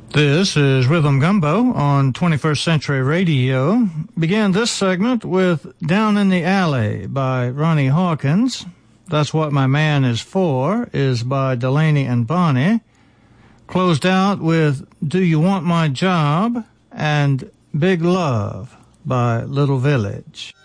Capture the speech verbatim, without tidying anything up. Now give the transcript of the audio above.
This is Rhythm Gumbo on twenty-first Century Radio. Began this segment with Down in the Alley by Ronnie Hawkins. That's What My Man Is For is by Delaney and Bonnie. Closed out with Do You Want My Job and Big Love by Little Village.